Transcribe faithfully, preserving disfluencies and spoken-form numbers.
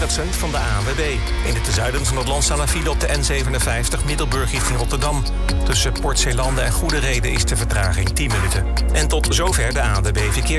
Gerritsen van de A N W B. In het zuiden van het land staan een file op de N zevenenvijftig Middelburg richting Rotterdam. Tussen Port Zeelanden en Goederede is de vertraging tien minuten. En tot zover de A N W B Verkeer.